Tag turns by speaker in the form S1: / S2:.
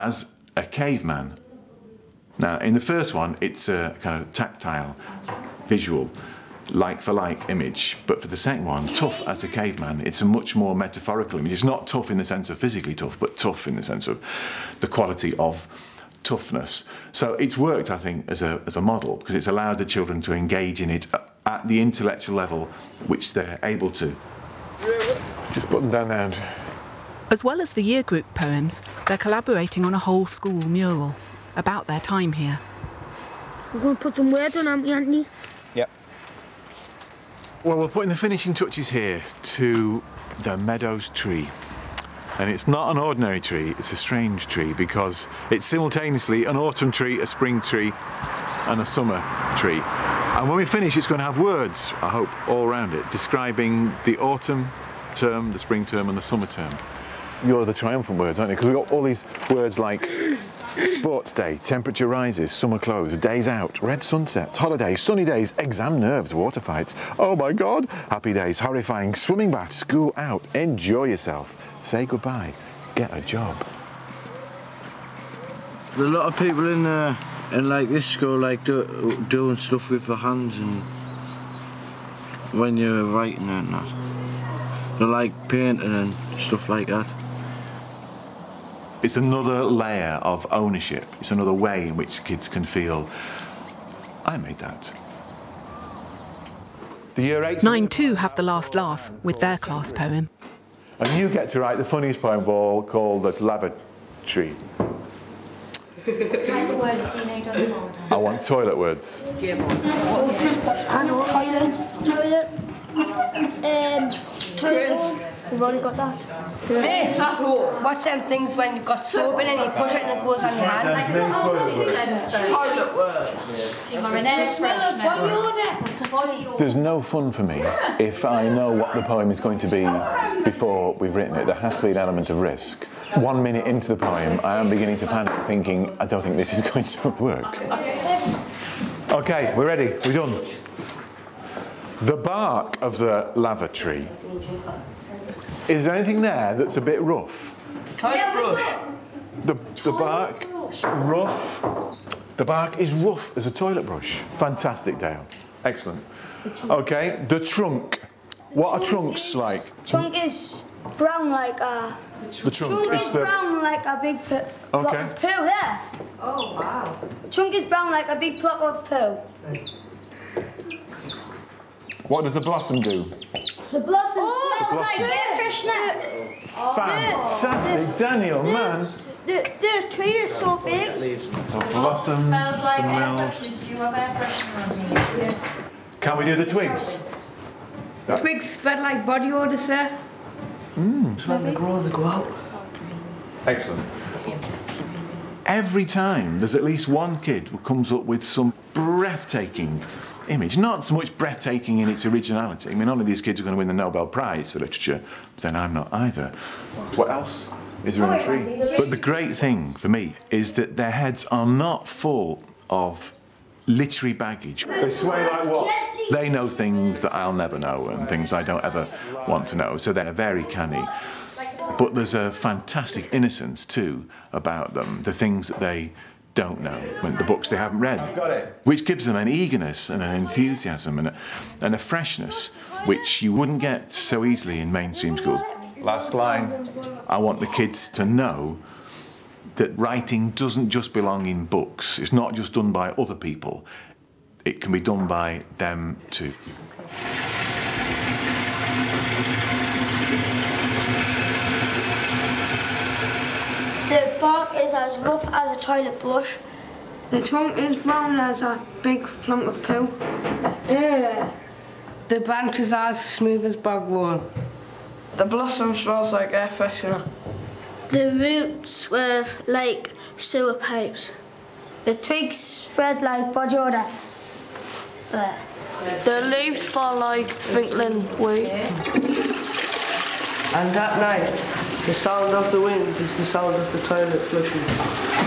S1: as a caveman. Now, in the first one, it's a kind of tactile, visual, like-for-like image, but for the second one, tough as a caveman, it's a much more metaphorical image. It's not tough in the sense of physically tough, but tough in the sense of the quality of toughness. So it's worked, I think, as a model, because it's allowed the children to engage in it at the intellectual level which they're able to. Just put them down now.
S2: As well as the year group poems, they're collaborating on a whole school mural about their time here.
S3: We're going to put some words on, aren't we, Anthony?
S1: Yep. Well, we're putting the finishing touches here to the Meadows tree. And it's not an ordinary tree, it's a strange tree, because it's simultaneously an autumn tree, a spring tree, and a summer tree. And when we finish, it's going to have words, I hope, all around it, describing the autumn term, the spring term, and the summer term. You're the triumphant words, aren't you? Because we've got all these words like sports day, temperature rises, summer clothes, days out, red sunsets, holidays, sunny days, exam nerves, water fights, oh my God, happy days, horrifying, swimming bath, school out, enjoy yourself, say goodbye, get a job.
S4: There's a lot of people in like this school like doing stuff with their hands, and when you're writing and that, they like painting and stuff like that.
S1: It's another layer of ownership. It's another way in which kids can feel, I made that. The Year 8s...
S2: 9 too have the last laugh with their class poem.
S1: And you get to write the funniest poem of all, called The Lavatory.
S5: What type of words do you need on the board?
S1: I want toilet words.
S3: Toilet. We've already got that.
S6: This, watch them things when you've got soap in and you push it and it goes on your hand.
S5: Toilet words.
S1: There's no fun for me if I know what the poem is going to be before we've written it. There has to be an element of risk. 1 minute into the poem, I am beginning to panic, thinking, I don't think this is going to work. Okay, we're ready. We're done. The bark of the lavatory. Is there anything there that's a bit rough?
S6: Toilet brush.
S1: The bark, rough. The bark is rough as a toilet brush. Fantastic, Dale. Excellent. Okay, the trunk. What are trunks like?
S3: Trunk is brown like a...
S1: The trunk
S3: is brown like a big block of poo, there.
S5: Oh, wow.
S3: Trunk is brown like a big block of poo.
S1: What does the blossom do?
S3: The blossom smells like air freshener.
S1: Fantastic, Daniel, man.
S3: The tree is so big.
S1: The blossom
S5: Smells like air
S1: smells.
S5: fresheners. Do you have air freshener on here?
S3: Yeah.
S1: Can we do the twigs?
S6: Twigs spread like body odour, sir.
S4: It's when they grow out.
S1: Excellent. Every time there's at least one kid who comes up with some breathtaking image. Not so much breathtaking in its originality. I mean, none of these kids are going to win the Nobel Prize for literature, but then I'm not either. What else is there in the tree? But the great thing for me is that their heads are not full of literary baggage. They sway like what? They know things that I'll never know and things I don't ever want to know, so they're very canny. But there's a fantastic innocence too about them, the things that they don't know, the books they haven't read, which gives them an eagerness and an enthusiasm and a freshness which you wouldn't get so easily in mainstream schools. Last line, I want the kids to know that writing doesn't just belong in books. It's not just done by other people. It can be done by them too.
S3: The bark is as rough as a toilet brush.
S7: The trunk is brown as a big plump of poo.
S3: Yeah.
S6: The branches are as smooth as bogwort.
S7: The blossom smells like air freshener.
S3: The roots were like sewer pipes. The twigs spread like body odour.
S7: The leaves fall like twinkling wheat.
S6: And at night, the sound of the wind is the sound of the toilet flushing.